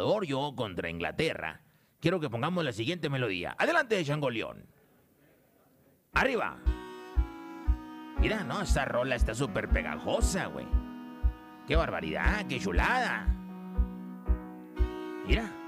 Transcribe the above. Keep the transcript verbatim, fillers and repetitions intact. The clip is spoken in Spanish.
Salvador, yo contra Inglaterra, quiero que pongamos la siguiente melodía. Adelante, Chango León. Arriba. Mira, no, esta rola está súper pegajosa, güey. Qué barbaridad, qué chulada. Mira.